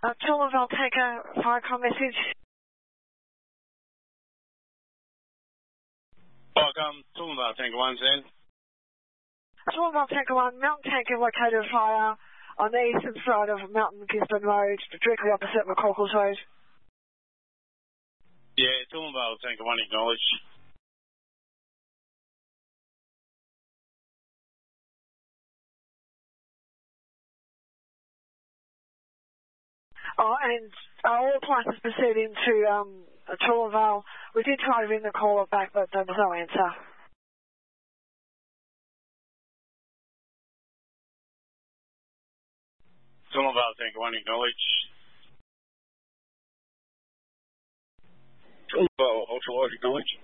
Children, I'll take a Firecom message. Firecom, Toowoomba, Tanker 1, Zen. Toowoomba, Tanker 1, mountain tanker located fire on the eastern side of Mountain Gisborne Road, directly opposite McCorkles Road. Yeah, Toowoomba, Tanker 1, acknowledged. And all appliances proceeding to Toowoomba. We did try to ring the caller back, but there was no answer. Toowoomba, Tanker 1, acknowledged. Toowoomba, Ultra Light, acknowledged.